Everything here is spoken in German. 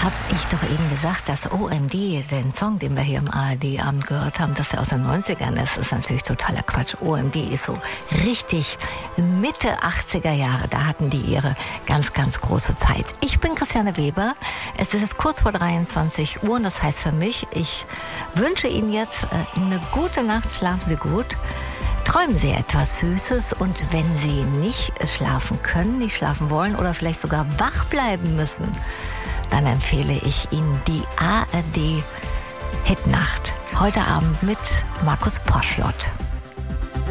habe ich doch eben gesagt, dass OMD, den Song, den wir hier im ARD-Abend gehört haben, dass er aus den 90ern ist, ist natürlich totaler Quatsch. OMD ist so richtig Mitte 80er Jahre, da hatten die ihre ganz, ganz große Zeit. Ich bin Christiane Weber, es ist jetzt kurz vor 23 Uhr und das heißt für mich, ich wünsche Ihnen jetzt eine gute Nacht, schlafen Sie gut. Träumen Sie etwas Süßes und wenn Sie nicht schlafen können, nicht schlafen wollen oder vielleicht sogar wach bleiben müssen, dann empfehle ich Ihnen die ARD Hitnacht. Heute Abend mit Markus Poschlott.